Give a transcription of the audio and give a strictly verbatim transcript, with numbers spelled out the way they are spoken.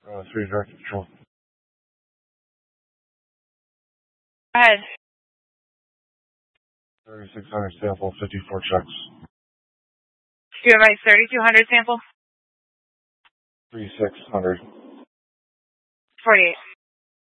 Uh, three direct control. Go ahead. thirty-six hundred sample, fifty-four checks. Do you have my thirty-two hundred sample? thirty-six hundred. forty-eight.